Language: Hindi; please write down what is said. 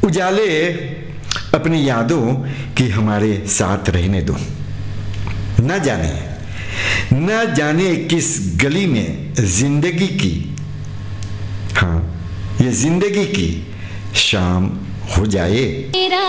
उजाले अपनी यादों की हमारे साथ रहने दो। न जाने किस गली में जिंदगी की, हाँ, ये जिंदगी की शाम हो जाए।